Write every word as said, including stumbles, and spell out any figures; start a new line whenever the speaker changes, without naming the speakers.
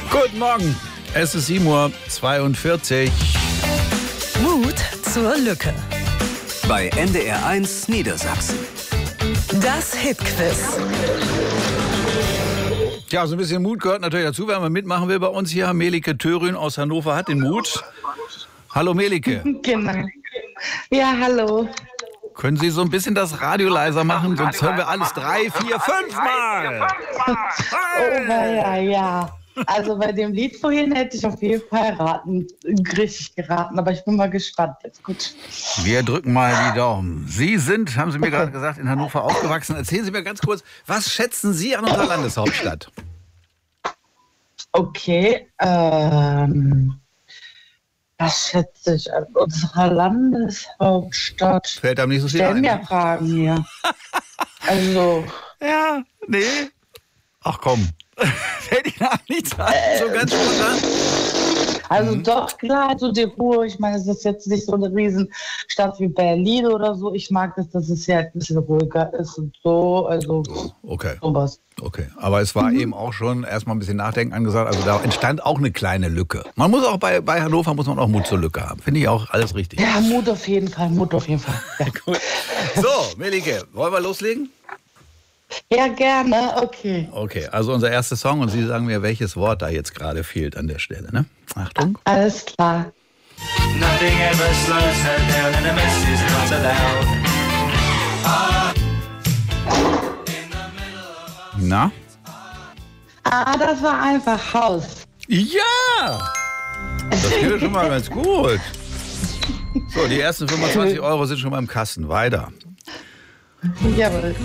Guten Morgen, es ist sieben Uhr zweiundvierzig.
Mut zur Lücke.
Bei N D R eins Niedersachsen.
Das Hitquiz.
Ja, so ein bisschen Mut gehört natürlich dazu, wenn man mitmachen will bei uns hier. Melike Thörün aus Hannover hat den Mut. Hallo Melike.
Genau. Ja, hallo.
Können Sie so ein bisschen das Radio leiser machen, sonst hören wir alles drei, vier, fünf Mal.
Oh, ja, ja. Also bei dem Lied vorhin hätte ich auf jeden Fall raten, richtig geraten, aber ich bin mal gespannt. Jetzt gut.
Wir drücken mal die Daumen. Sie sind, haben Sie mir gerade gesagt, in Hannover aufgewachsen. Erzählen Sie mir ganz kurz, was schätzen Sie an unserer Landeshauptstadt?
Okay, ähm, was schätze ich an unserer Landeshauptstadt?
Fällt einem nicht so viel
Stellen
ein.
mir
Ne?
Fragen hier. Also,
Ja, nee. Ach komm. Fällt Ihnen auch nichts ein, so ganz spontan?
also
Mhm.
doch, klar, so die Ruhe. Ich meine, es ist jetzt nicht so eine Riesenstadt wie Berlin oder so. Ich mag es, dass es hier halt ein bisschen ruhiger ist und so. Also,
Okay,
sowas.
okay. Aber es war eben auch schon erstmal ein bisschen Nachdenken angesagt. Also da entstand auch eine kleine Lücke. Man muss auch bei, bei Hannover muss man auch Mut zur Lücke haben. Finde ich auch alles richtig.
Ja, Mut auf jeden Fall, Mut auf jeden Fall. Ja,
Gut. So, Melike, wollen wir loslegen?
ja gerne, okay.
Okay, also unser erster Song und Sie sagen mir, welches Wort da jetzt gerade fehlt an der Stelle. Ne? Achtung.
Alles klar.
Nothing ever slows her down and a mess is not allowed.
Na?
Ah, das war einfach Haus.
Ja! Das geht schon mal ganz gut. So, die ersten fünfundzwanzig Euro sind schon mal im Kasten. Weiter.
Jawohl.